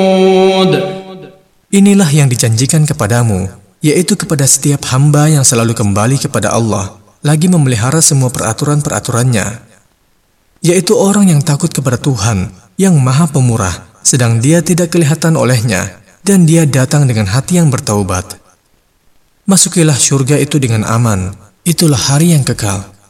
Inilah yang dijanjikan kepadamu, yaitu kepada setiap hamba yang selalu kembali kepada Allah, lagi memelihara semua peraturan-peraturannya, yaitu orang yang takut kepada Tuhan yang Maha Pemurah, sedang dia tidak kelihatan olehnya, dan dia datang dengan hati yang bertaubat. Masukilah surga itu dengan aman, itulah hari yang kekal.